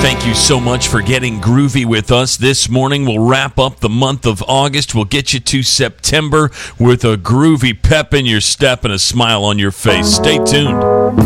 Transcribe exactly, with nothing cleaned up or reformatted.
Thank you so much for getting groovy with us this morning. We'll wrap up the month of August. We'll get you to September with a groovy pep in your step and a smile on your face. Stay tuned.